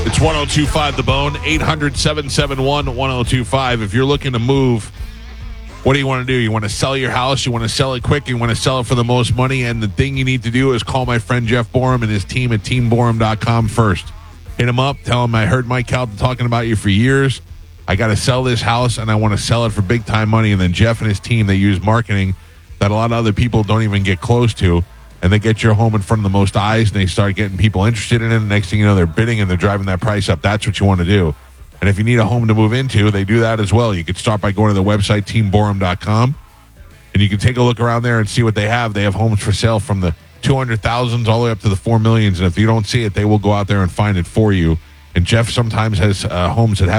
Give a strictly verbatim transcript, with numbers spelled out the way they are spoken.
It's one oh two five The Bone, eight hundred, seven seven one, one oh two five. If you're looking to move, what do you want to do? You want to sell your house? You want to sell it quick? You want to sell it for the most money? And the thing you need to do is call my friend Jeff Borum and his team at team borum dot com first. Hit him up. Tell him I heard Mike Calta talking about you for years. I got to sell this house, and I want to sell it for big-time money. And then Jeff and his team, they use marketing that a lot of other people don't even get close to. And they get your home in front of the most eyes, and they start getting people interested in it. And next thing you know, they're bidding, and they're driving that price up. That's what you want to do. And if you need a home to move into, they do that as well. You can start by going to the website, team borum dot com, and you can take a look around there and see what they have. They have homes for sale from the two hundred thousands all the way up to the four millions. And if you don't see it, they will go out there and find it for you. And Jeff sometimes has uh, homes that have